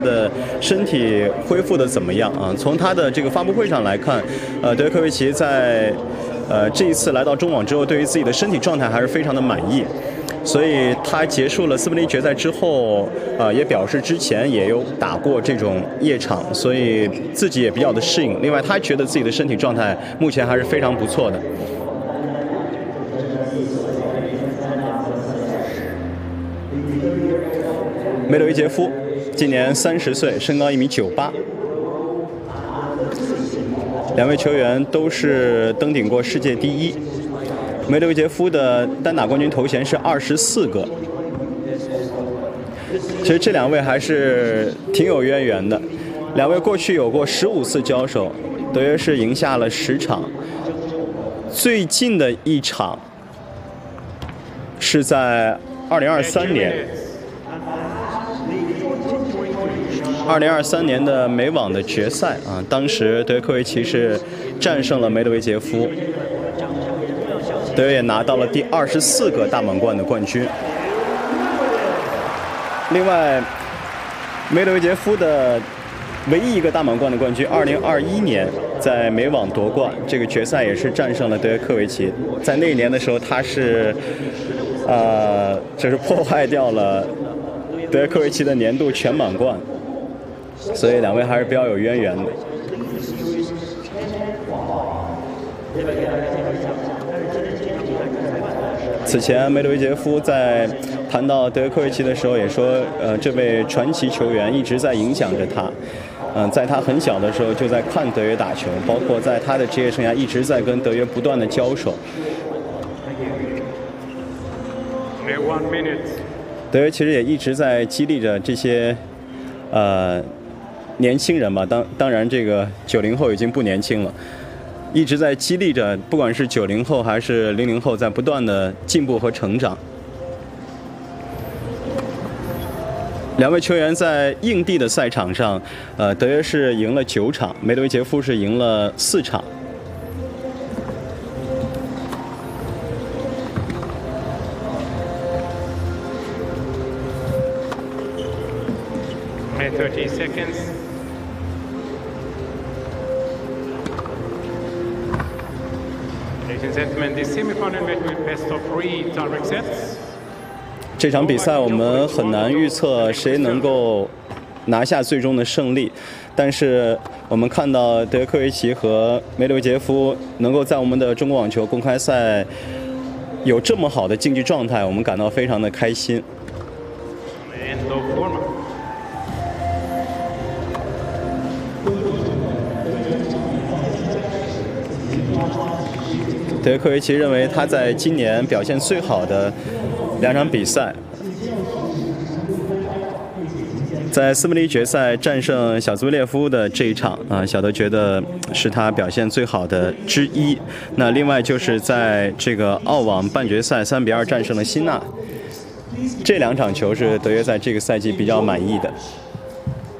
的身体恢复的怎么样啊？从他的这个发布会上来看，德约科维奇在这一次来到中网之后，对于自己的身体状态还是非常的满意。所以他结束了斯普林决赛之后，也表示之前也有打过这种夜场，所以自己也比较的适应。另外，他觉得自己的身体状态目前还是非常不错的。梅德韦杰夫今年30岁，身高1.98米。两位球员都是登顶过世界第一。梅德韦杰夫的单打冠军头衔是24个。其实这两位还是挺有渊源的，两位过去有过15次交手，德约是赢下了10场。最近的一场是在2023年。2023年的美网的决赛啊，当时德约科维奇是战胜了梅德韦杰夫，德约也拿到了第24个大满贯的冠军。另外，梅德韦杰夫的唯一一个大满贯的冠军，2021年在美网夺冠，这个决赛也是战胜了德约科维奇。在那一年的时候，他是就是破坏掉了德约科维奇的年度全满贯。所以两位还是比较有渊源的。此前梅德韦杰夫在谈到德约科维奇的时候也说，这位传奇球员一直在影响着他。在他很小的时候就在看德约打球，包括在他的职业生涯一直在跟德约不断的交手。德约其实也一直在激励着这些年轻人吧，当然这个90后已经不年轻了，一直在激励着，不管是90后还是00后，在不断的进步和成长。两位球员在硬地的赛场上，德约是赢了9场，梅德韦杰夫是赢了4场。 30 seconds. Ladies and gentlemen, this semi-final match will best of 3 direct sets. 这场比赛我们很难预测谁能够拿下最终的胜利，但是我们看到德约科维奇和梅德韦杰夫能够在我们的中国网球公开赛有这么好的竞技状态，我们感到非常的开心。德约科维奇认为他在今年表现最好的2场比赛，在斯普林决赛战胜小兹维列夫的这一场小德觉得是他表现最好的之一。那另外就是在这个澳网半决赛3比2战胜了辛纳，这2场球是德约在这个赛季比较满意的。